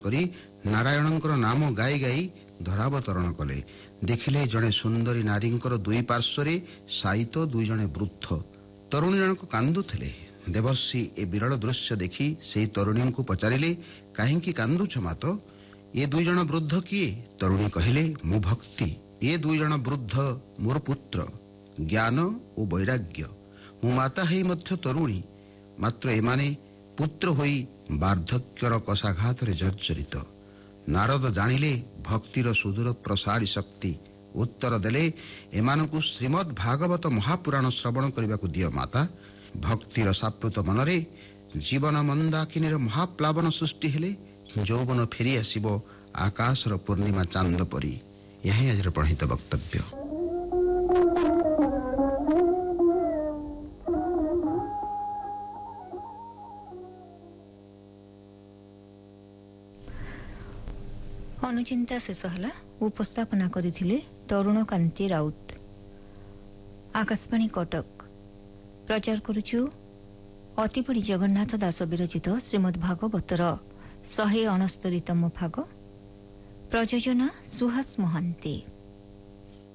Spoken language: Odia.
କରି ନାରାୟଣଙ୍କର ନାମ ଗାଇ ଗାଇ ଧରାବତରଣ କଲେ। ଦେଖିଲେ ଜଣେ ସୁନ୍ଦରୀ ନାରୀଙ୍କର ଦୁଇ ପାର୍ଶ୍ୱରେ ଶାୟିତ ଦୁଇ ଜଣେ ବୃଦ୍ଧ। ତରୁଣୀ ଜଣକ କାନ୍ଦୁଥିଲେ। ଦେବର୍ଷି ଏ ବିରଳ ଦୃଶ୍ୟ ଦେଖି ସେହି ତରୁଣୀଙ୍କୁ ପଚାରିଲେ, କାହିଁକି କାନ୍ଦୁଛ ମାତ? ଏ ଦୁଇ ଜଣ ବୃଦ୍ଧ କିଏ? ତରୁଣୀ କହିଲେ, ମୁଁ ଭକ୍ତି। ଏ ଦୁଇ ଜଣ ବୃଦ୍ଧ ମୋର ପୁତ୍ର, ଜ୍ଞାନ ଓ ବୈରାଗ୍ୟ। ମୁଁ ମାତା ହେଇ ମଧ୍ୟ ତରୁଣୀ, ମାତ୍ର ଏମାନେ ପୁତ୍ର ହୋଇ ବାର୍ଦ୍ଧକ୍ୟର କଷାଘାତରେ ଜର୍ଜରିତ। ନାରଦ ଜାଣିଲେ ଭକ୍ତିର ସୁଦୂର ପ୍ରସାରୀ ଶକ୍ତି। ଉତ୍ତର ଦେଲେ, ଏମାନଙ୍କୁ ଶ୍ରୀମଦ୍ ଭାଗବତ ମହାପୁରାଣ ଶ୍ରବଣ କରିବାକୁ ଦିଅ ମାତା। ଭକ୍ତିର ସାପ୍ଲୁତ ମନରେ ଜୀବନ ମନ୍ଦାକିନୀର ମହାପ୍ଲାବନ ସୃଷ୍ଟି ହେଲେ ଯୌବନ ଫେରି ଆସିବ ଆକାଶର ପୂର୍ଣ୍ଣିମା ଚାନ୍ଦ ପରି। ଏହା ହିଁ ଆଜିର ପ୍ରଣିତ ବକ୍ତବ୍ୟ। ଅନୁଚିନ୍ତା ଶେଷ ହେଲା। ଉପସ୍ଥାପନା କରିଥିଲେ ତରୁଣ କାନ୍ତି ରାଉତ। ଆକାଶବାଣୀ କଟକ। ପ୍ରଚାର କରୁଛୁ ଅତିବଡ଼ି ଜଗନ୍ନାଥ ଦାସ ବିରଚିତ ଶ୍ରୀମଦ୍ ଭାଗବତର 169ତମ ଭାଗ। ପ୍ରଯୋଜନା ସୁହାସ ମହାନ୍ତି।